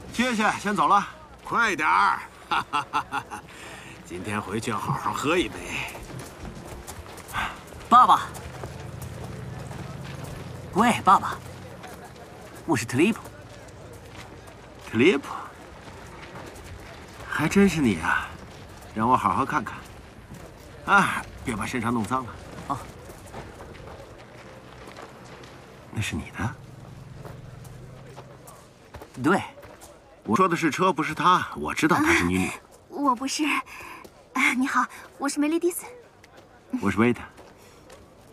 谢谢，先走了。 快点儿！哈哈哈哈！今天回去要好好喝一杯。 爸爸，喂，爸爸，我是特里普。 特里普，还真是你啊！让我好好看看。啊，别把身上弄脏了。 哦， 那是你的？ 对。 我说的是车，不是她。我知道她是你女。 我不是。你好，我是梅丽蒂斯。 我是维特。